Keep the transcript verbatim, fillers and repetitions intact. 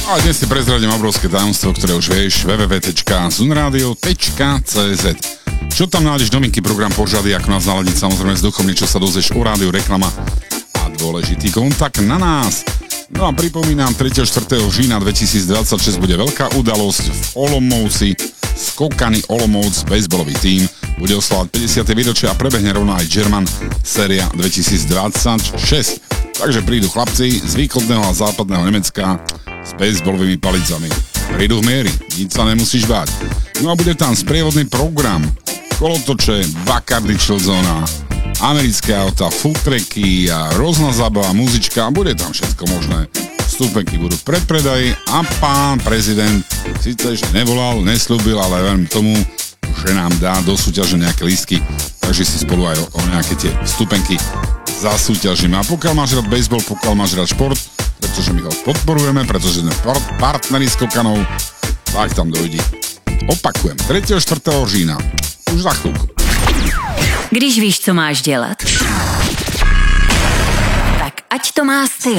A dnes si prezradím obrovské tajomstvo, ktoré už vieš, w w w bodka zunradio bodka c z. Čo tam nájdeš novinky, program Pořady, ako nás naladiť samozrejme s duchom, niečo sa dozvieš o rádiu, reklama a dôležitý kontakt na nás. No a pripomínam, tretieho a štvrtého října dvetisícdvadsaťšesť bude veľká udalosť v Olomouci. Skokany Olomouc, bejsbolový tím, bude oslavať päťdesiate výročie a prebehne rovno aj German séria dvetisícdvadsaťšesť. Takže prídu chlapci z východného a západného Nemecka s bejsbolovými palicami. Prídu v miery, nič sa nemusíš báť. No a bude tam sprievodný program, kolotoče, Bacardi Chill Zóna, americké auta, food tracky a rôzna zábava, muzička a bude tam všetko možné. Vstupenky budú v predpredaji a pán prezident síce ešte nevolal, nesľúbil, ale verím tomu, že nám dá do súťaže nejaké lístky, takže si spolu aj o, o nejaké tie vstupenky zasúťažíme. A pokiaľ máš rád baseball, pokiaľ máš rád šport, pretože my ho podporujeme, pretože sme partneri skokanov, tak tam dojdi. Opakujem, tretieho a štvrtého října. Už za chvíľku. Když víš, co máš dělat, tak ať to má styl.